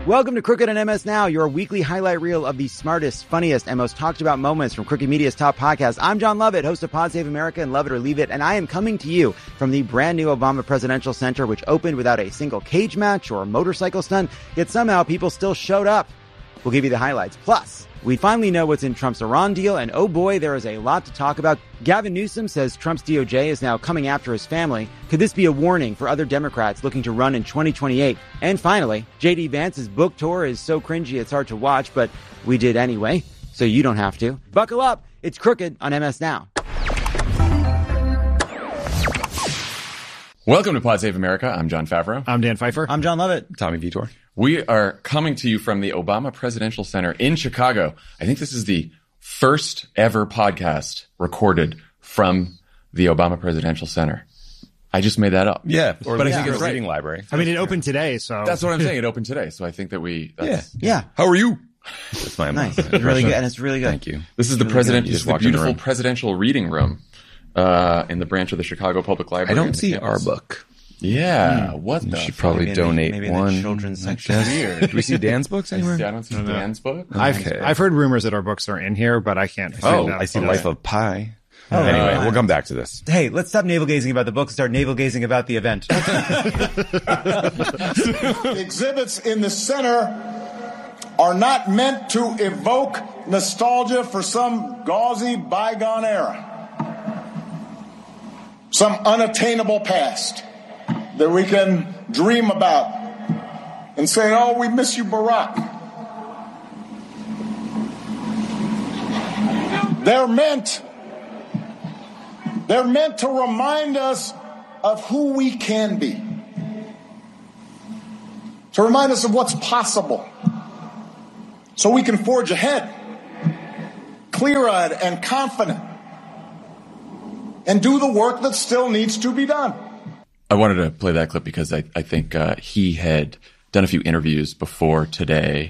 Welcome to Crooked on MS Now, your weekly highlight reel of the smartest, funniest, and most talked about moments from Crooked Media's top podcast. I'm John Lovett, host of Pod Save America and Love It or Leave It, and I am coming to you from the brand new Obama Presidential Center, which opened without a single cage match or motorcycle stunt, yet somehow people still showed up. We'll give you the highlights. Plus, we finally know what's in Trump's Iran deal, and oh boy, there is a lot to talk about. Gavin Newsom says Trump's DOJ is now coming after his family. Could this be a warning for other Democrats looking to run in 2028? And finally, J.D. Vance's book tour is so cringy it's hard to watch, but we did anyway, so you don't have to. Buckle up. It's Crooked on MS Now. Welcome to Pod Save America. I'm John Favreau. I'm Dan Pfeiffer. I'm John Lovett. Tommy Vitor. We are coming to you from the Obama Presidential Center in Chicago. I think this is the first ever podcast recorded from the Obama Presidential Center. I just made that up. Yeah, but I think it's right. reading library. I mean, it opened today, so That's what I'm saying. It opened today. So I think that Yeah. How are you? That's my Nice. It's really good, and it's really good. Thank you. This is the president. You This just is the walked in the beautiful room. presidential reading room in the branch of the Chicago Public I Library. don't see our book. Yeah. What You the? should probably Maybe donate maybe in one. the children's section. Weird. Do we see Dan's books anywhere? I don't see Dan's book. I've heard rumors that our books are in here, but I can't. Oh, find out. I see Life of Pi. Oh, Anyway, wow. we'll come back to this. Hey, let's stop navel-gazing about the book and start navel-gazing about the event. The exhibits in the center are not meant to evoke nostalgia for some gauzy bygone era, some unattainable past that we can dream about and say, oh, we miss you, Barack. They're meant to remind us of who we can be, to remind us of what's possible, so we can forge ahead, clear-eyed and confident, and do the work that still needs to be done. I wanted to play that clip because I think he had done a few interviews before today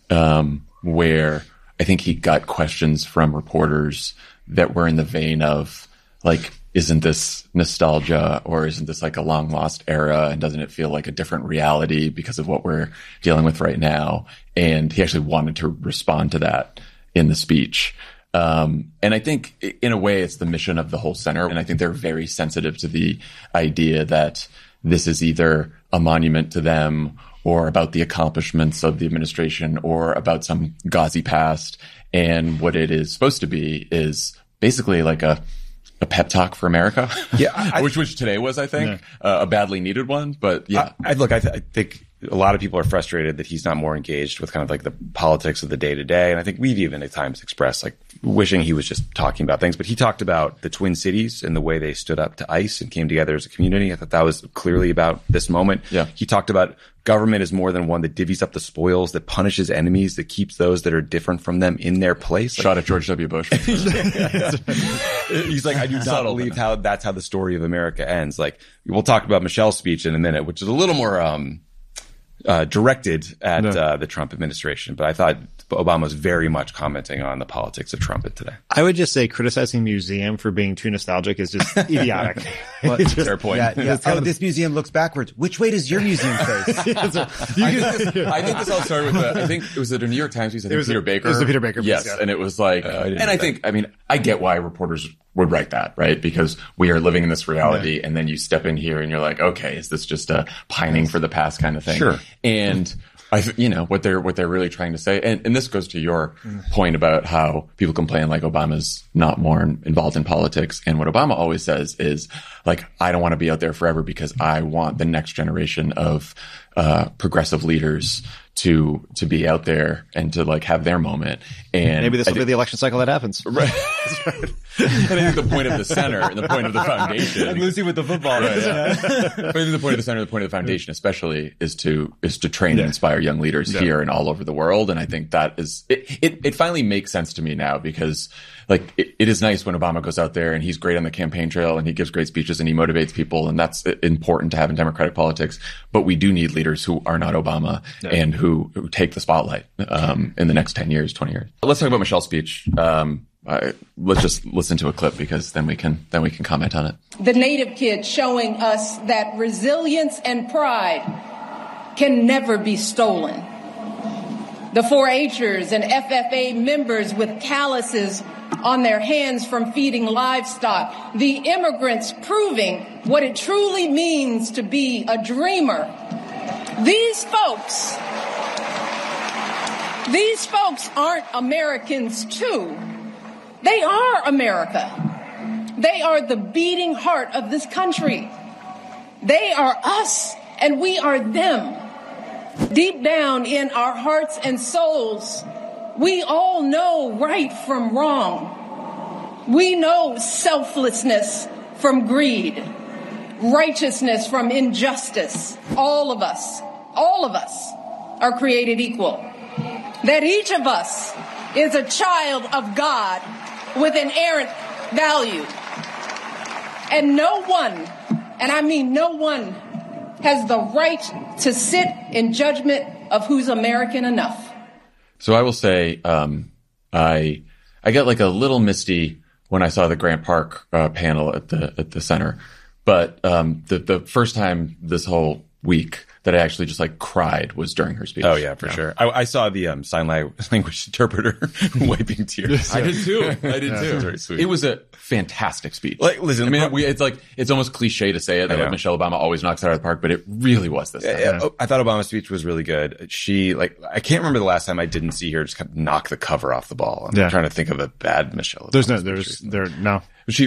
where I think he got questions from reporters that were in the vein of, like, isn't this nostalgia or isn't this like a long lost era, and doesn't it feel like a different reality because of what we're dealing with right now? And he actually wanted to respond to that in the speech. And I think in a way it's the mission of the whole center. And I think they're very sensitive to the idea that this is either a monument to them or about the accomplishments of the administration or about some gauzy past. And what it is supposed to be is basically like a pep talk for America. Yeah. which today was, I think, a badly needed one. But yeah. I think a lot of people are frustrated that he's not more engaged with kind of like the politics of the day to day. And I think we've even at times expressed like wishing he was just talking about things. But he talked about the Twin Cities and the way they stood up to ICE and came together as a community. I thought that was clearly about this moment. Yeah. He talked about government is more than one that divvies up the spoils, that punishes enemies, that keeps those that are different from them in their place. Shot at George W. Bush. He's like, I do not Subtle, believe but that's how the story of America ends. Like, we'll talk about Michelle's speech in a minute, which is a little more directed at the Trump administration. But I thought Obama was very much commenting on the politics of Trump today. I would just say criticizing museum for being too nostalgic is just idiotic. Fair point. Yeah. Oh, this museum looks backwards. Which way does your museum face? I think this all started with I think it was at a New York Times piece. I think Peter Baker. It was the Peter Baker piece, Yes, yeah. and it was like, I get why reporters would write that, right? Because we are living in this reality, and then you step in here and you're like, okay, is this just a pining for the past kind of thing? Sure. And what they're really trying to say, and this goes to your point about how people complain like Obama's not more involved in politics, and what Obama always says is like, I don't want to be out there forever because I want the next generation of progressive leaders to be out there and to like have their moment. And Maybe this will be the election cycle that happens. Right. That's right. And I think the point of the center and the point of the foundation. I'm Lucy with the football. Right, yeah. But I think the point of the center, the point of the foundation especially is to train and inspire young leaders here and all over the world. And I think that is, it finally makes sense to me now because like it is nice when Obama goes out there and he's great on the campaign trail and he gives great speeches and he motivates people. And that's important to have in Democratic politics. But we do need leaders who are not Obama and who take the spotlight in the next 10 years, 20 years. Let's talk about Michelle's speech. Let's just listen to a clip because then we can comment on it. The Native kids showing us that resilience and pride can never be stolen. the 4-Hers and FFA members with calluses on their hands from feeding livestock, the immigrants proving what it truly means to be a dreamer. These folks aren't Americans too. They are America. They are the beating heart of this country. They are us and we are them. Deep down in our hearts and souls, we all know right from wrong. We know selflessness from greed, righteousness from injustice. All of us are created equal. That each of us is a child of God with inerrant value. And no one, and I mean no one, has the right to sit in judgment of who's American enough. So I will say, I get like a little misty when I saw the Grant Park panel at the center, but the first time this whole week that I actually just like cried was during her speech. Oh yeah, for sure. I saw the sign language interpreter wiping tears. I did too. That's very sweet. It was a fantastic speech. Like, listen, I mean, it's almost cliche to say it that like Michelle Obama always knocks it out of the park, but it really was this time. Yeah. I thought Obama's speech was really good. I can't remember the last time I didn't see her just kind of knock the cover off the ball. I'm trying to think of a bad Michelle Obama. No.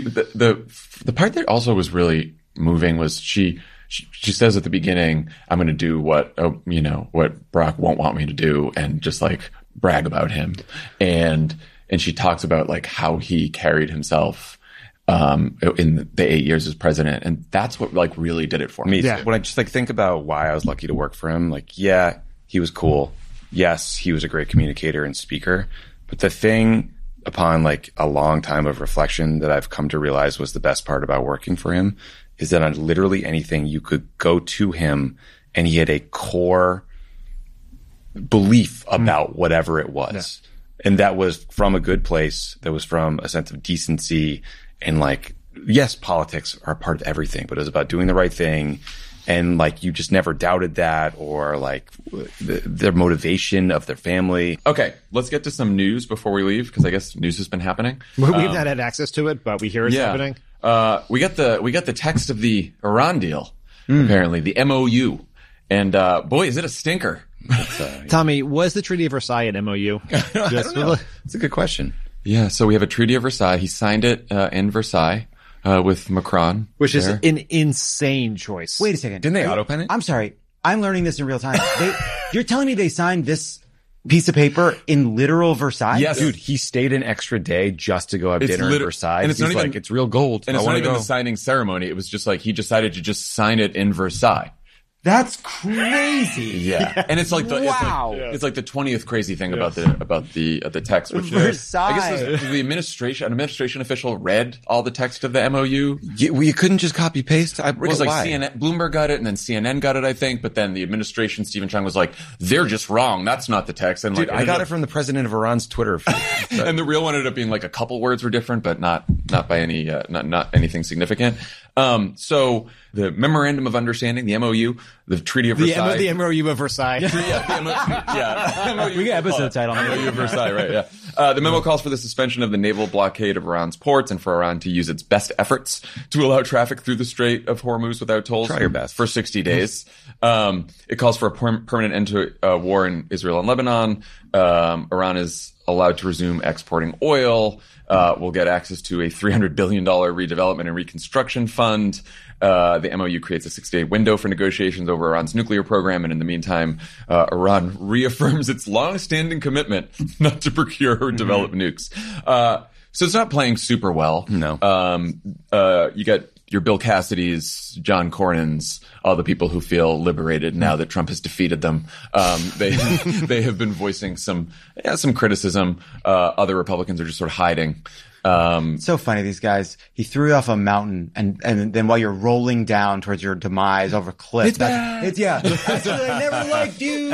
The part that also was really moving was she says at the beginning, I'm going to do what Barack won't want me to do and just like brag about him. And she talks about like how he carried himself, in the 8 years as president. And that's what like really did it for me. Yeah. When I just like think about why I was lucky to work for him, like, yeah, he was cool. Yes, he was a great communicator and speaker. But the thing upon like a long time of reflection that I've come to realize was the best part about working for him is that on literally anything you could go to him and he had a core belief about whatever it was. Yeah. And that was from a good place. That was from a sense of decency and like, yes, politics are a part of everything, but it was about doing the right thing. And like, you just never doubted that or like their motivation of their family. Okay. Let's get to some news before we leave. Cause I guess news has been happening. We've not had access to it, but we hear it's happening. We got the text of the Iran deal, apparently the MOU, and boy, is it a stinker. Tommy, was the Treaty of Versailles an MOU? I don't know. It's a good question. Yeah, so we have a Treaty of Versailles. He signed it in Versailles with Macron, which is an insane choice. Wait a second, didn't they auto-pen it? I'm sorry, I'm learning this in real time. You're telling me they signed this piece of paper in literal Versailles? Yes. Dude, he stayed an extra day just to go have dinner in Versailles. And it's not even, it's real gold. And it's not even the signing ceremony. It was just like, he decided to just sign it in Versailles. That's crazy. Yeah. And it's like it's like the 20th crazy thing about the text, which Versailles. I guess the administration official read all the text of the MOU. You couldn't just copy paste. Because like CNN, Bloomberg got it and then CNN got it, I think, but then the administration, Stephen Chung was like, they're just wrong. That's not the text. And dude, I got it from the president of Iran's Twitter feed. And the real one ended up being like a couple words were different, but not by any, not anything significant. So the Memorandum of Understanding, the MOU, the Treaty of Versailles. The MOU of Versailles. MOU. We got episode title. MOU of Versailles, right, yeah. The memo calls for the suspension of the naval blockade of Iran's ports and for Iran to use its best efforts to allow traffic through the Strait of Hormuz without tolls. Try your best. For 60 days. It calls for a permanent end to war in Israel and Lebanon. Iran is allowed to resume exporting oil. We'll get access to a $300 billion redevelopment and reconstruction fund. The MOU creates a 6-day window for negotiations over Iran's nuclear program. And in the meantime, Iran reaffirms its long-standing commitment not to procure or develop nukes. So it's not playing super well. No. You got your Bill Cassidy's, John Cornyn's, all the people who feel liberated now that Trump has defeated them. They have been voicing some criticism. Other Republicans are just sort of hiding. So funny, these guys. He threw you off a mountain, and then while you're rolling down towards your demise over a cliff. It's bad. That's I never liked you.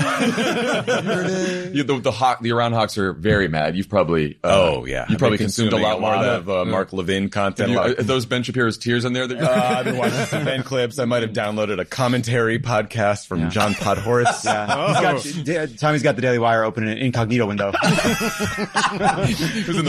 The Iran Hawks are very mad. You've probably you probably consumed a lot more of Mark Levin content. Are those Ben Shapiro's tears in there? I've been watching some Ben clips. I might have downloaded a commentary podcast from John Podhoretz. Yeah. Tommy's got the Daily Wire open in an incognito window. Who's in the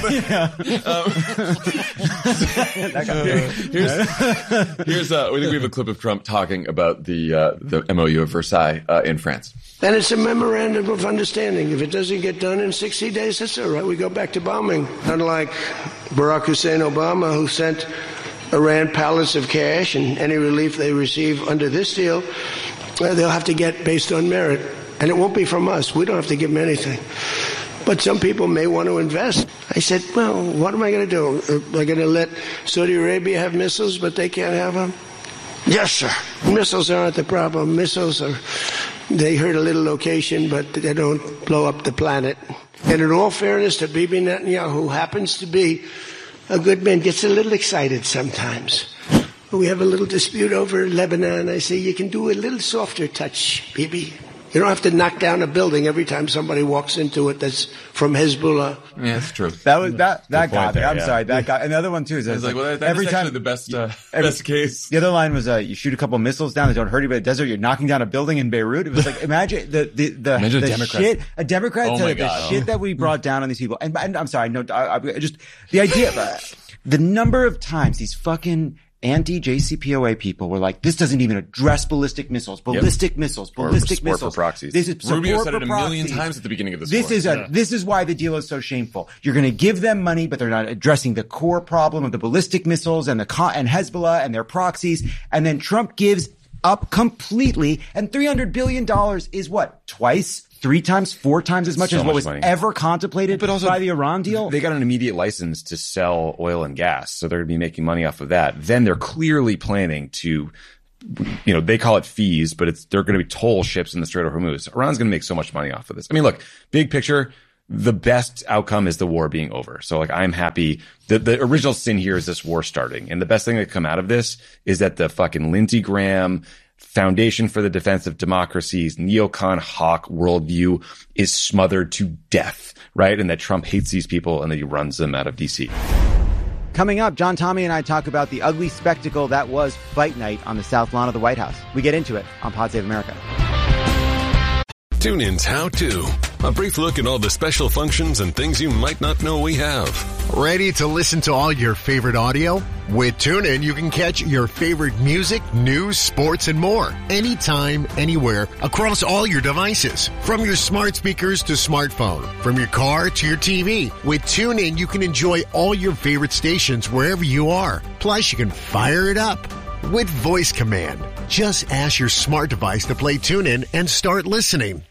bathroom? Here's we think we have a clip of Trump talking about the MOU of Versailles in France. And it's a memorandum of understanding. If it doesn't get done in 60 days, that's all right. We go back to bombing. Unlike Barack Hussein Obama, who sent Iran pallets of cash, and any relief they receive under this deal, they'll have to get based on merit. And it won't be from us. We don't have to give them anything. But some people may want to invest. I said, well, what am I going to do? Am I going to let Saudi Arabia have missiles, but they can't have them? Yes, sir. Missiles aren't the problem. Missiles they hurt a little location, but they don't blow up the planet. And in all fairness to Bibi Netanyahu, who happens to be a good man, gets a little excited sometimes. We have a little dispute over Lebanon. I say, you can do a little softer touch, Bibi. You don't have to knock down a building every time somebody walks into it that's from Hezbollah. Yeah, that's true. That got me. I'm sorry. That got another one too. Is like, well, that's every time the best case. The other line was, you shoot a couple of missiles down, they don't hurt you, but in the desert, you're knocking down a building in Beirut. It was like, imagine the shit, a Democrat said the shit that we brought down on these people. And I'm sorry, no, just the idea, the number of times these fucking anti-JCPOA people were like, this doesn't even address ballistic missiles. Ballistic missiles. Support for proxies. This is Rubio said it a million times at the beginning of this war. This is why the deal is so shameful. You're going to give them money, but they're not addressing the core problem of the ballistic missiles and and Hezbollah and their proxies. And then Trump gives up completely. And $300 billion is what? Twice? 3 times, 4 times as much as what was ever contemplated by the Iran deal. They got an immediate license to sell oil and gas, so they're going to be making money off of that. Then they're clearly planning to, they call it fees, but they're going to be toll ships in the Strait of Hormuz. Iran's going to make so much money off of this. I mean, look, big picture, the best outcome is the war being over. So I'm happy. The original sin here is this war starting. And the best thing that come out of this is that the fucking Lindsey Graham Foundation for the Defense of Democracy's neocon hawk worldview is smothered to death, right? And that Trump hates these people and that he runs them out of D.C. Coming up, John Tommey and I talk about the ugly spectacle that was Fight Night on the South Lawn of the White House. We get into it on Pod Save America. TuneIn's How To. A brief look at all the special functions and things you might not know we have. Ready to listen to all your favorite audio? With TuneIn, you can catch your favorite music, news, sports, and more. Anytime, anywhere, across all your devices. From your smart speakers to smartphone. From your car to your TV. With TuneIn, you can enjoy all your favorite stations wherever you are. Plus, you can fire it up with voice command. Just ask your smart device to play TuneIn and start listening.